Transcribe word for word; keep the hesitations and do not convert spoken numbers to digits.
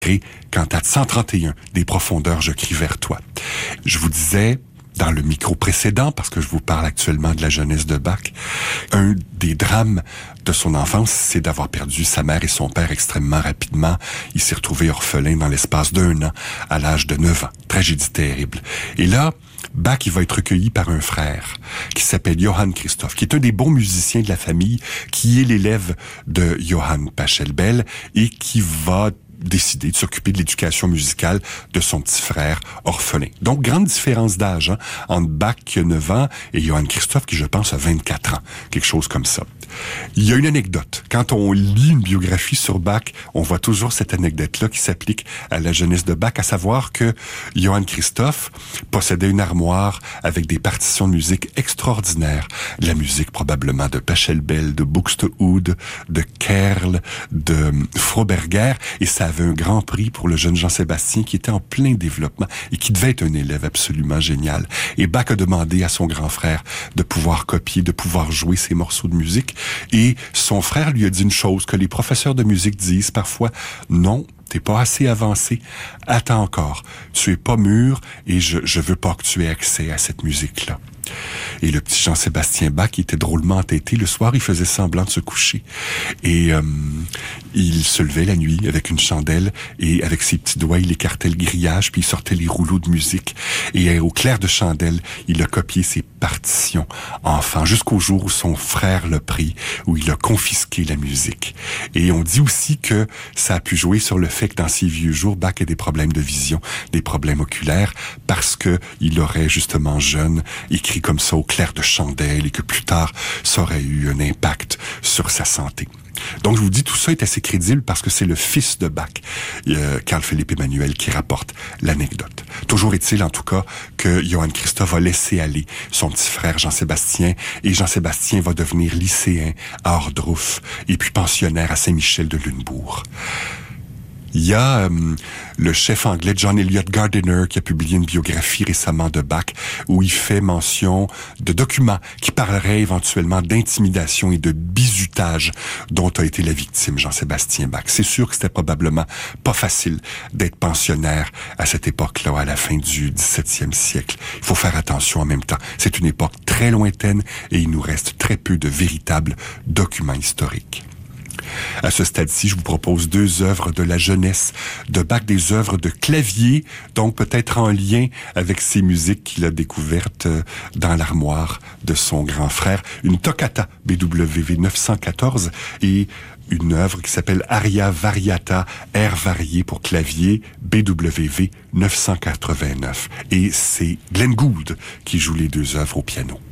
Cantate cent trente et un, des profondeurs je crie vers toi. Je vous disais, dans le micro précédent, parce que je vous parle actuellement de la jeunesse de Bach, un des drames de son enfance, c'est d'avoir perdu sa mère et son père extrêmement rapidement. Il s'est retrouvé orphelin dans l'espace d'un an, à l'âge de neuf ans. Tragédie terrible. Et là, Bach, il va être recueilli par un frère qui s'appelle Johann Christoph, qui est un des bons musiciens de la famille, qui est l'élève de Johann Pachelbel et qui va décidé de s'occuper de l'éducation musicale de son petit frère orphelin. Donc, grande différence d'âge hein, entre Bach qui a neuf ans et Johann Christoph qui, je pense, a vingt-quatre ans. Quelque chose comme ça. Il y a une anecdote. Quand on lit une biographie sur Bach, on voit toujours cette anecdote-là qui s'applique à la jeunesse de Bach, à savoir que Johann Christoph possédait une armoire avec des partitions de musique extraordinaires. De la musique probablement de Pachelbel, de Buxtehude, de Kerl, de Froberger, et ça avait un grand prix pour le jeune Jean-Sébastien qui était en plein développement et qui devait être un élève absolument génial. Et Bach a demandé à son grand frère de pouvoir copier, de pouvoir jouer ces morceaux de musique. Et son frère lui a dit une chose que les professeurs de musique disent parfois, non, t'es pas assez avancé, attends encore, tu es pas mûr et je, je veux pas que tu aies accès à cette musique-là. Et le petit Jean-Sébastien Bach, qui était drôlement entêté, le soir, il faisait semblant de se coucher. Et euh, il se levait la nuit avec une chandelle et avec ses petits doigts, il écartait le grillage, puis il sortait les rouleaux de musique. Et au clair de chandelle, il a copié ses partitions enfant, jusqu'au jour où son frère l'a pris, où il a confisqué la musique. Et on dit aussi que ça a pu jouer sur le fait que dans ses vieux jours, Bach a des problèmes de vision, des problèmes oculaires, parce que il aurait justement jeune écrit comme ça au clair de chandelle et que plus tard, ça aurait eu un impact sur sa santé. Donc, je vous dis, tout ça est assez crédible parce que c'est le fils de Bach, euh, Carl-Philipp Emanuel, qui rapporte l'anecdote. Toujours est-il, en tout cas, que Johann Christoph va laisser aller son petit frère Jean-Sébastien et Jean-Sébastien va devenir lycéen à Ohrdruf et puis pensionnaire à Saint-Michel de Lunebourg. Il y a euh, le chef anglais John Eliot Gardiner qui a publié une biographie récemment de Bach où il fait mention de documents qui parleraient éventuellement d'intimidation et de bizutage dont a été la victime Jean-Sébastien Bach. C'est sûr que c'était probablement pas facile d'être pensionnaire à cette époque-là, à la fin du dix-septième siècle. Il faut faire attention en même temps. C'est une époque très lointaine et il nous reste très peu de véritables documents historiques. À ce stade-ci, je vous propose deux œuvres de la jeunesse de Bach, des œuvres de clavier, donc peut-être en lien avec ces musiques qu'il a découvertes dans l'armoire de son grand frère. Une toccata B W V neuf cent quatorze et une œuvre qui s'appelle Aria Variata, air varié pour clavier, B W V neuf cent quatre-vingt-neuf. Et c'est Glenn Gould qui joue les deux œuvres au piano.